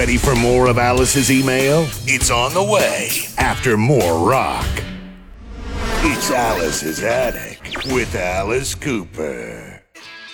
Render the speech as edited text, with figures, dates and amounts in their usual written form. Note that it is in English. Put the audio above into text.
Ready for more of Alice's email? It's on the way after more rock. It's Alice's Attic with Alice Cooper.